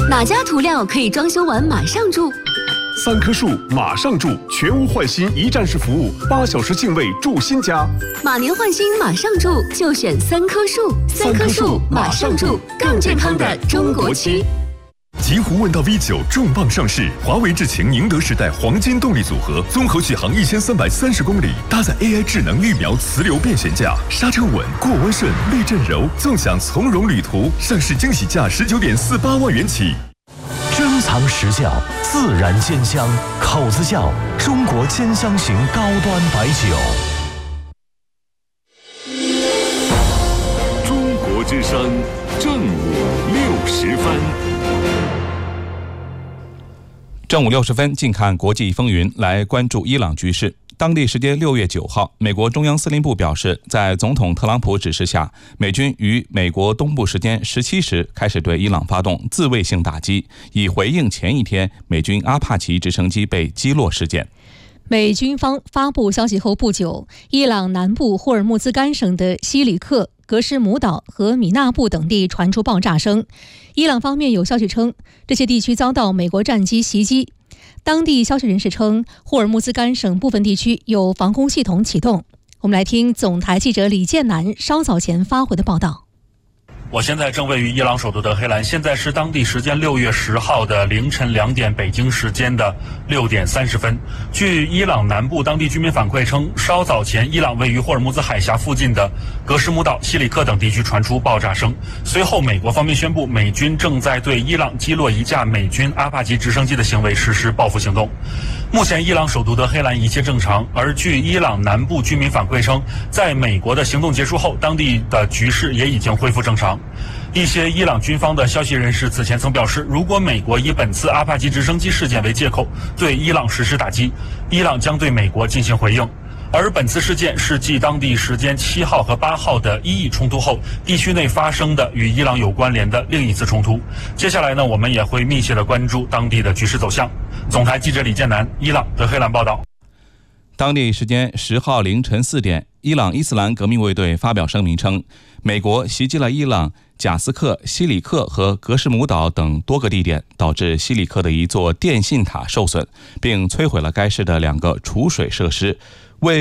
哪家涂料可以装修完马上住 ？3棵树马上住，全屋换新一站式服务，8小时净位住新家。 马年换新马上住，就选3棵树。3棵树马上住，更健康的中国区。 极狐问道 V9 重磅上市，华为智擎宁德时代黄金动力组合，综合续航1330公里，搭载 AI 智能预瞄磁流变悬架，刹车稳，过弯顺，避震柔，纵享从容旅途。上市惊喜价19.48万元起。 珍藏实窖，自然鲜香，口子窖，中国兼香型高端白酒。 中国之声正午60分。 正午60分，近看国际风云，来关注伊朗局势。当地时间6月9号，美国中央司令部表示，在总统特朗普指示下，美军于美国东部时间17时开始对伊朗发动自卫性打击，以回应前一天美军阿帕奇直升机被击落事件。 美军方发布消息后不久，伊朗南部霍尔木兹干省的西里克、格什姆岛和米纳布等地传出爆炸声。伊朗方面有消息称，这些地区遭到美国战机袭击。当地消息人士称，霍尔木兹干省部分地区有防空系统启动。我们来听总台记者李建南稍早前发回的报道。 我现在正位于伊朗首都德黑兰，现在是当地时间6月10号的凌晨2点，北京时间的6点30分。据伊朗南部当地居民反馈称，稍早前伊朗位于霍尔木兹海峡附近的格什姆岛、西里克等地区传出爆炸声。随后，美国方面宣布，美军正在对伊朗击落一架美军阿帕奇直升机的行为实施报复行动。目前，伊朗首都德黑兰一切正常，而据伊朗南部居民反馈称，在美国的行动结束后，当地的局势也已经恢复正常。一些伊朗军方的消息人士此前曾表示，如果美国以本次阿帕奇直升机事件为借口对伊朗实施打击，伊朗将对美国进行回应。而本次事件是继当地时间7号和8号的伊以冲突后，地区内发生的与伊朗有关联的另一次冲突。接下来呢，我们也会密切的关注当地的局势走向。总台记者李建南，伊朗德黑兰报道。 当地时间10号凌晨4点，伊朗伊斯兰革命卫队发表声明称，美国袭击了伊朗贾斯克、西里克和格什姆岛等多个地点，导致西里克的一座电信塔受损，并摧毁了该市的2个储水设施。为